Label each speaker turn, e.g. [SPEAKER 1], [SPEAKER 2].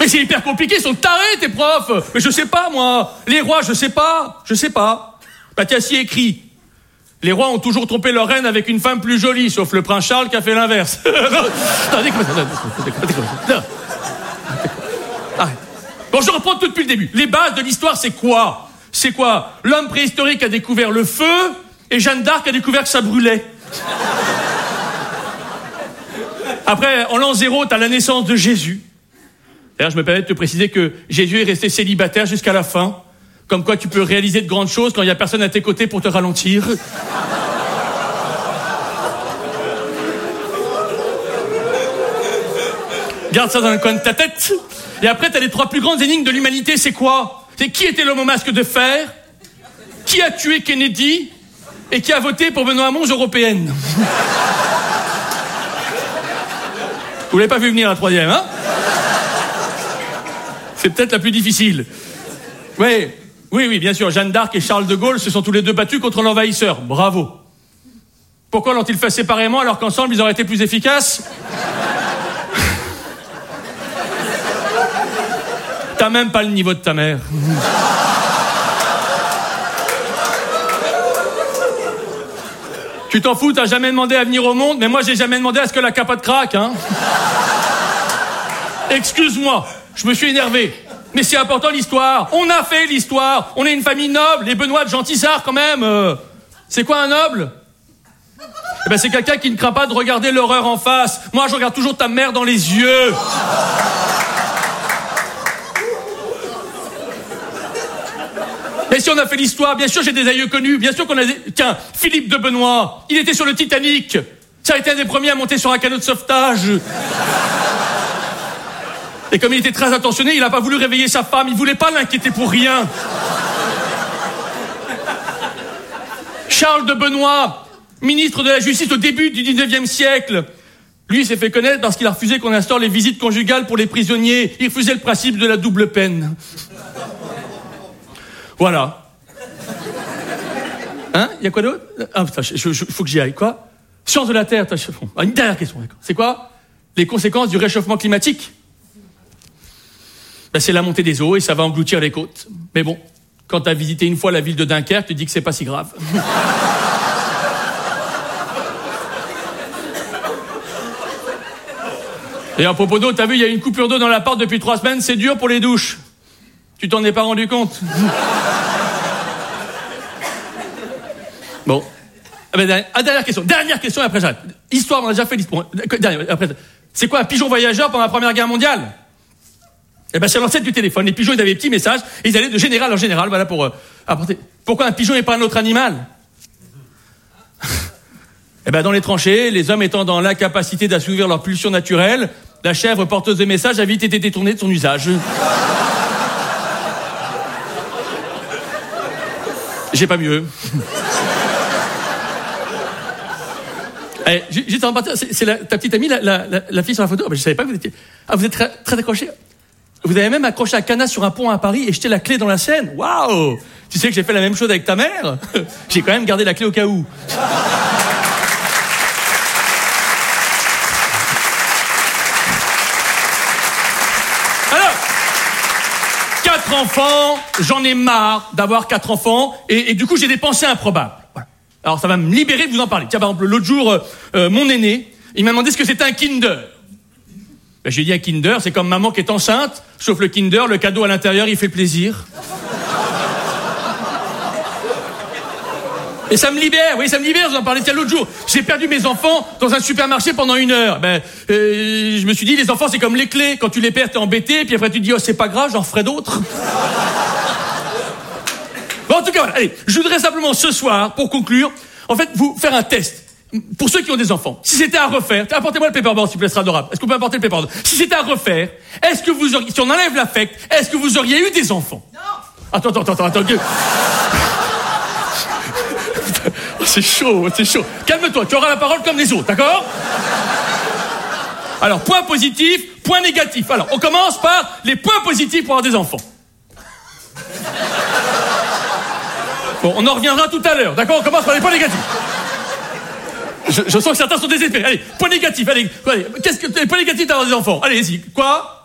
[SPEAKER 1] Mais c'est hyper compliqué, ils sont tarés, tes profs. Mais je sais pas, moi. Les rois, je sais pas. Bah, tiens, s'y écrit. Les rois ont toujours trompé leur reine avec une femme plus jolie, sauf le prince Charles qui a fait l'inverse. Non, déconne. Arrête. Bon, je reprends tout depuis le début. Les bases de l'histoire, c'est quoi? L'homme préhistorique a découvert le feu et Jeanne d'Arc a découvert que ça brûlait. Après, en l'an 0, t'as la naissance de Jésus. D'ailleurs, je me permets de te préciser que Jésus est resté célibataire jusqu'à la fin. Comme quoi tu peux réaliser de grandes choses quand il n'y a personne à tes côtés pour te ralentir. Garde ça dans le coin de ta tête. Et après, t'as les 3 plus grandes énigmes de l'humanité, c'est quoi? C'est qui était l'homme au masque de fer? Qui a tué Kennedy? Et qui a voté pour Benoît Hamon aux européennes? Vous l'avez pas vu venir la 3e, hein? C'est peut-être la plus difficile. Oui, bien sûr, Jeanne d'Arc et Charles de Gaulle se sont tous les deux battus contre l'envahisseur. Bravo. Pourquoi l'ont-ils fait séparément alors qu'ensemble ils auraient été plus efficaces? T'as même pas le niveau de ta mère. Tu t'en fous, t'as jamais demandé à venir au monde, mais moi j'ai jamais demandé à ce que la capote craque, hein. Excuse-moi, je me suis énervé. Mais c'est important l'histoire. On a fait l'histoire. On est une famille noble. Les Benoît de Gentissart quand même. C'est quoi un noble? Eh ben c'est quelqu'un qui ne craint pas de regarder l'horreur en face. Moi je regarde toujours ta mère dans les yeux. Et si on a fait l'histoire, bien sûr j'ai des aïeux connus. Bien sûr qu'on a des... Tiens, Philippe de Benoît. Il était sur le Titanic. Ça a été un des premiers à monter sur un canot de sauvetage. Et comme il était très attentionné, il n'a pas voulu réveiller sa femme. Il voulait pas l'inquiéter pour rien. Charles de Benoît, ministre de la Justice au début du 19e siècle. Lui, il s'est fait connaître parce qu'il a refusé qu'on instaure les visites conjugales pour les prisonniers. Il refusait le principe de la double peine. Voilà. Hein? Il y a quoi d'autre? Ah putain, faut que j'y aille. Quoi? Science de la Terre. Une dernière question, d'accord. C'est quoi les conséquences du réchauffement climatique? Ben, c'est la montée des eaux et ça va engloutir les côtes. Mais bon, quand t'as visité une fois la ville de Dunkerque, tu dis que c'est pas si grave. Et à propos d'eau, t'as vu, il y a une coupure d'eau dans l'appart depuis 3 semaines, c'est dur pour les douches. Tu t'en es pas rendu compte? Bon. Dernière question et après j'arrête. Histoire, on a déjà fait l'histoire. Après, c'est quoi un pigeon voyageur pendant la Première Guerre mondiale? Eh ben, c'est l'ancêtre du téléphone. Les pigeons, ils avaient des petits messages, et ils allaient de général en général, voilà, pour apporter. Pourquoi un pigeon n'est pas un autre animal? Eh ben, dans les tranchées, les hommes étant dans l'incapacité d'assouvir leur pulsion naturelle, la chèvre porteuse de messages a vite été détournée de son usage. J'ai pas mieux. J'étais en partie, c'est ta petite amie, la fille sur la photo. Je savais pas que vous étiez. Ah, vous êtes très, très accrochés. Vous avez même accroché un canard sur un pont à Paris et jeté la clé dans la Seine. Waouh! Tu sais que j'ai fait la même chose avec ta mère? J'ai quand même gardé la clé au cas où. Alors, 4 enfants, j'en ai marre d'avoir 4 enfants et du coup j'ai des pensées improbables. Voilà. Alors ça va me libérer de vous en parler. Tiens, par exemple, l'autre jour, mon aîné, il m'a demandé ce que c'était un Kinder. Ben, j'ai dit un Kinder, c'est comme maman qui est enceinte, sauf le Kinder, le cadeau à l'intérieur, il fait plaisir. Et ça me libère, oui, ça me libère, je vous en parlais l'autre jour. J'ai perdu mes enfants dans un supermarché pendant 1 heure. Je me suis dit, les enfants, c'est comme les clés. Quand tu les perds, t'es embêté, puis après tu te dis, oh, c'est pas grave, j'en ferai d'autres. Bon, en tout cas, voilà, allez, je voudrais simplement ce soir, pour conclure, en fait, vous faire un test. Pour ceux qui ont des enfants, si c'était à refaire, apportez-moi le paperboard, s'il vous plaît, ce sera adorable. Est-ce qu'on peut apporter le paperboard? Si c'était à refaire, est-ce que vous auriez, si on enlève l'affect, est-ce que vous auriez eu des enfants? Non. Attends. C'est chaud. Calme-toi, tu auras la parole comme les autres, d'accord? Alors, point positif, point négatif. Alors, on commence par les points positifs pour avoir des enfants. Bon, on en reviendra tout à l'heure, d'accord? On commence par les points négatifs. Je sens que certains sont désespérés. Allez, point négatif, allez. Qu'est-ce que les points négatifs d'avoir des enfants? Allez-y. Quoi?